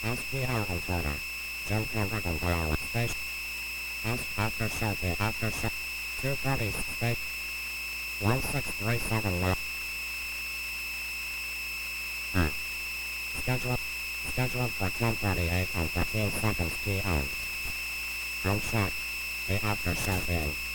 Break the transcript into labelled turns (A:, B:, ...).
A: SPL encoder. Jump covered in dial space. S after selfie after set. 230 space. 1637 left. Schedule. Scheduled for 10:38 and 15 seconds p.m. Uncheck. The after selfie.